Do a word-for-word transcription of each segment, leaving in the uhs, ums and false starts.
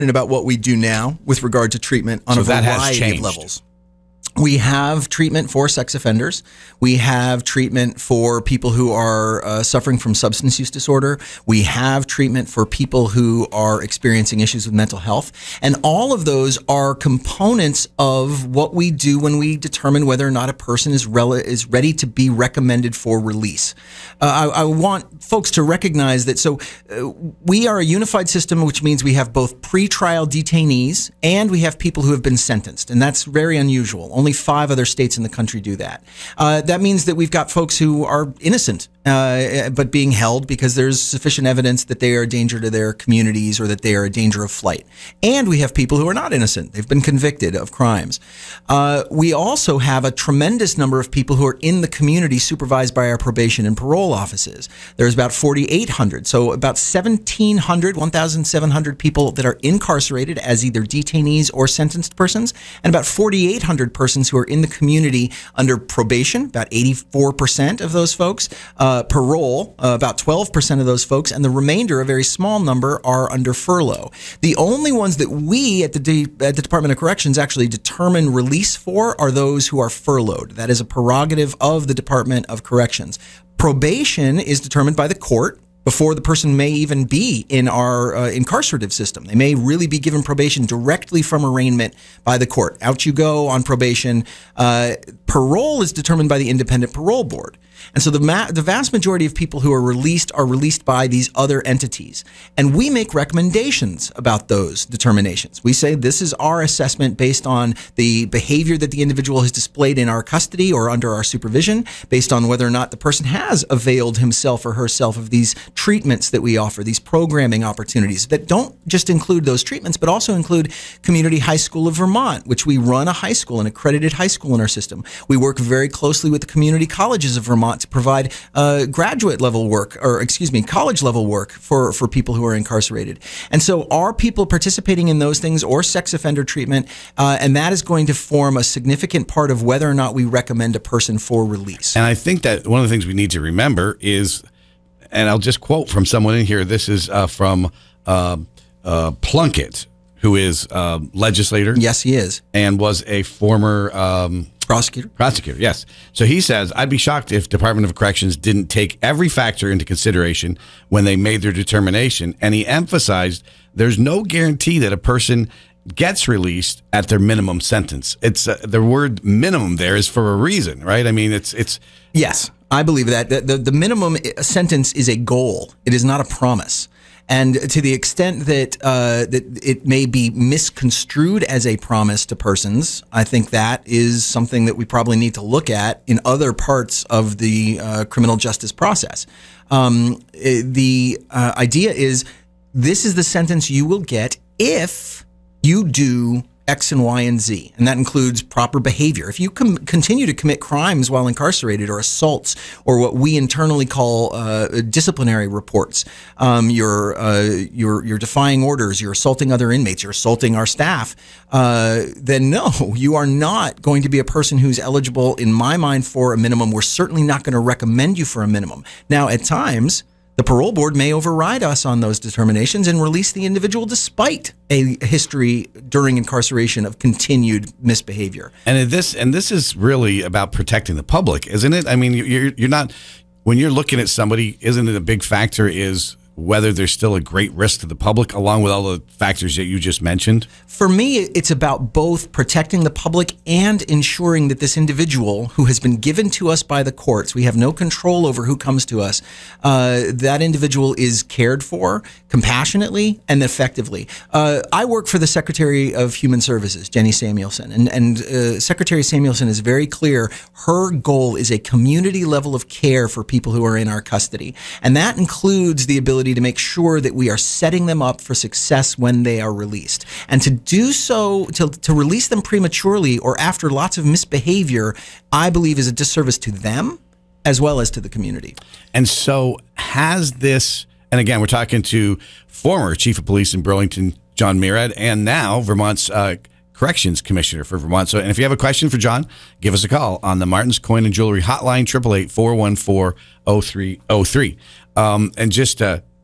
about what we do now with regard to treatment on So a that has variety of changed. levels. We have treatment for sex offenders. We have treatment for people who are uh, suffering from substance use disorder. We have treatment for people who are experiencing issues with mental health. And all of those are components of what we do when we determine whether or not a person is, rel- is ready to be recommended for release. Uh, I, I want folks to recognize that. So uh, we are a unified system, which means we have both pretrial detainees and we have people who have been sentenced. And that's very unusual. Only five other states in the country do that. Uh, that means that we've got folks who are innocent, uh, but being held because there's sufficient evidence that they are a danger to their communities or that they are a danger of flight. And we have people who are not innocent. They've been convicted of crimes. Uh, we also have a tremendous number of people who are in the community supervised by our probation and parole offices. There's about forty-eight hundred. So about seventeen hundred, seventeen hundred people that are incarcerated as either detainees or sentenced persons, and about forty-eight hundred persons who are in the community under probation, about eighty-four percent of those folks, uh, parole, uh, about twelve percent of those folks, and the remainder, a very small number, are under furlough. The only ones that we at the D- at the Department of Corrections actually determine release for are those who are furloughed. That is a prerogative of the Department of Corrections. Probation is determined by the court before the person may even be in our uh, incarcerative system. They may really be given probation directly from arraignment by the court. Out you go on probation. Uh, parole is determined by the Independent Parole Board. And so the ma- the vast majority of people who are released are released by these other entities. And we make recommendations about those determinations. We say this is our assessment based on the behavior that the individual has displayed in our custody or under our supervision, based on whether or not the person has availed himself or herself of these treatments that we offer, these programming opportunities that don't just include those treatments, but also include Community High School of Vermont, which we run a high school, an accredited high school in our system. We work very closely with the community colleges of Vermont to provide uh, graduate level work, or excuse me, college level work for, for people who are incarcerated. And so are people participating in those things or sex offender treatment? Uh, and that is going to form a significant part of whether or not we recommend a person for release. And I think that one of the things we need to remember is, and I'll just quote from someone in here, this is uh, from uh, uh, Plunkett, who is a legislator. Yes, he is. And was a former um, prosecutor. Prosecutor, yes. So he says, I'd be shocked if Department of Corrections didn't take every factor into consideration when they made their determination. And he emphasized there's no guarantee that a person gets released at their minimum sentence. It's uh, the word minimum there is for a reason, right? I mean, it's it's yes, I believe that the, the the minimum sentence is a goal. It is not a promise. And to the extent that uh, that it may be misconstrued as a promise to persons, I think that is something that we probably need to look at in other parts of the uh, criminal justice process. Um, the uh, idea is this is the sentence you will get if you do X and Y and Z, and that includes proper behavior. If you com- continue to commit crimes while incarcerated, or assaults, or what we internally call uh, disciplinary reports, um, you're, uh, you're you're defying orders, you're assaulting other inmates, you're assaulting our staff, uh, then no, you are not going to be a person who's eligible, in my mind, for a minimum. We're certainly not going to recommend you for a minimum. Now, at times, the parole board may override us on those determinations and release the individual despite a history during incarceration of continued misbehavior. And this and this is really about protecting the public, isn't it? I mean, you're you're not, when you're looking at somebody, isn't it a big factor is whether there's still a great risk to the public, along with all the factors that you just mentioned? For me, it's about both protecting the public and ensuring that this individual who has been given to us by the courts, we have no control over who comes to us, uh, that individual is cared for compassionately and effectively. Uh, I work for the Secretary of Human Services, Jenny Samuelson, and, and uh, Secretary Samuelson is very clear. Her goal is a community level of care for people who are in our custody, and that includes the ability to make sure that we are setting them up for success when they are released. And to do so, to, to release them prematurely or after lots of misbehavior, I believe is a disservice to them as well as to the community. And so has this, and again, we're talking to former Chief of Police in Burlington, John Murad, and now Vermont's uh, Corrections Commissioner for Vermont. So, and if you have a question for John, give us a call on the Martin's Coin and Jewelry Hotline, eight eight eight, four one four, oh three oh three. Um, and just uh,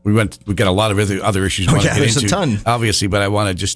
we went we got a lot of other, other issues. We Oh, want to yeah, get there's a into, ton. obviously, but I want to just